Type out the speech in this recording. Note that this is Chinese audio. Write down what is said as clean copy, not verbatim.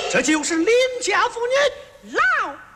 这就是邻家妇女。 老